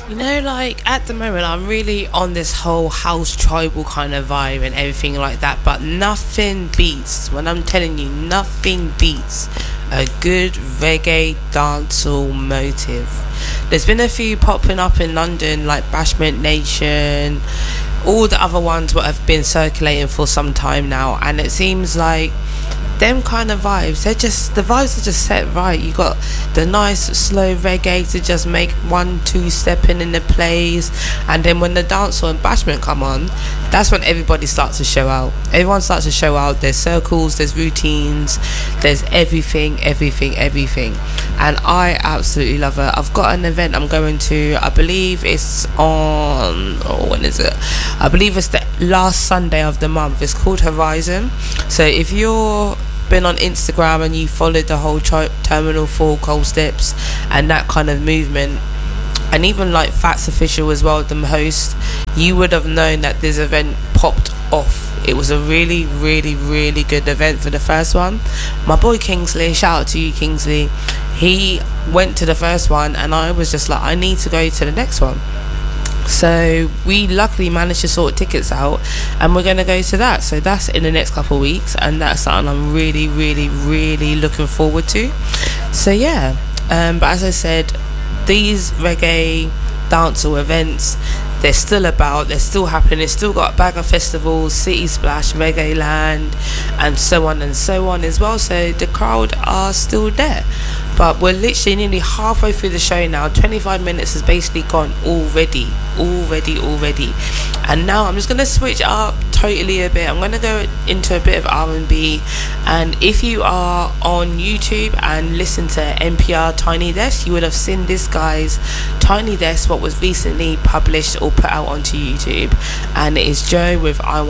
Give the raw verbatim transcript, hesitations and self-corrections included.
You know, like at the moment, I'm really on this whole house tribal kind of vibe and everything like that. But nothing beats, when I'm telling you, nothing beats a good reggae dancehall motive. There's been a few popping up in London, like Bashment Nation, all the other ones what have been circulating for some time now, and it seems like them kind of vibes, they're just, the vibes are just set right. You got the nice slow reggae to just make one two stepping in the plays, and then when the dancehall and bashment come on, that's when everybody starts to show out. Everyone starts to show out. There's circles, there's routines, there's everything everything everything and I absolutely love it. I've got an event I'm going to, I believe it's on, oh, when is it? I believe it's the last Sunday of the month. It's called Horizon. So if you're been on Instagram and you followed the whole tri- Terminal four Cold Steps and that kind of movement, and even like Fats Official as well, the host, you would have known that this event popped off. It was a really, really, really good event for the first one. My boy Kingsley, shout out to you, Kingsley. He went to the first one, and I was just like, I need to go to the next one. So we luckily managed to sort tickets out, and we're going to go to that. So that's in the next couple of weeks, and that's something I'm really, really, really looking forward to. So yeah, um, but as I said, these reggae dancehall events, they're still about, they're still happening. It's still got Bagger Festivals, City Splash, Reggae Land, and so on and so on as well. So the crowd are still there. But we're literally nearly halfway through the show now. twenty-five minutes has basically gone already. Already, already. And now I'm just going to switch up totally a bit. I'm going to go into a bit of R and B. And if you are on YouTube and listen to N P R Tiny Desk, you would have seen this guy's Tiny Desk, what was recently published or put out onto YouTube. And it is Joe with I